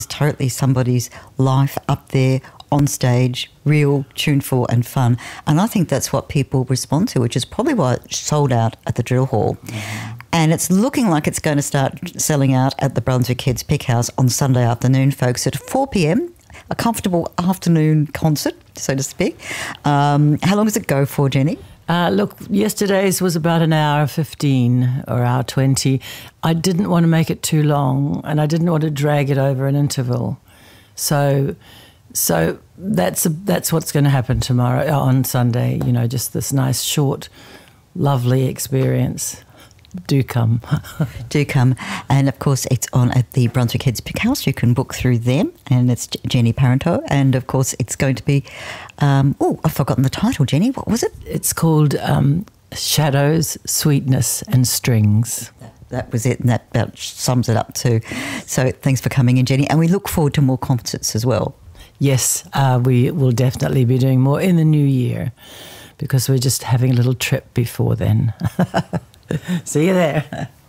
totally somebody's life up there on stage, real, tuneful and fun. And I think that's what people respond to, which is probably why it sold out at the Drill Hall. And it's looking like it's going to start selling out at the Brunswick Kids Pick House on Sunday afternoon, folks, at 4 p.m, a comfortable afternoon concert, so to speak. How long does it go for, Jenny? Look, yesterday's was about an hour 15 or hour 20. I didn't want to make it too long, and I didn't want to drag it over an interval. So that's what's going to happen tomorrow, on Sunday, you know, just this nice, short, lovely experience. Do come. Do come. And, of course, it's on at the Brunswick Kids Pick House. You can book through them, and it's Jenny Parenteau. And, of course, it's going to be... I've forgotten the title, Jenny. What was it? It's called Shadows, Sweetness and Strings. That was it, and that about sums it up too. So thanks for coming in, Jenny. And we look forward to more concerts as well. Yes, we will definitely be doing more in the new year, because we're just having a little trip before then. See you there.